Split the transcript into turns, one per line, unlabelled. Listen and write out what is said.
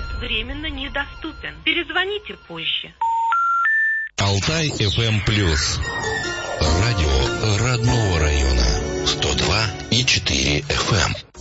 временно недоступен. Перезвоните позже.
Алтай FM+. Радио родного района. 102,4 FM.